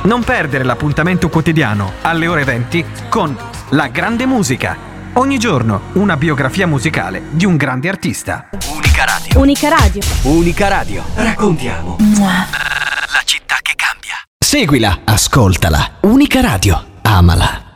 Non perdere l'appuntamento quotidiano alle ore 20 con La Grande Musica. Ogni giorno una biografia musicale di un grande artista. Unica Radio. Unica Radio. Unica Radio. Raccontiamo la città che cambia. Seguila, ascoltala. Unica Radio. Amala.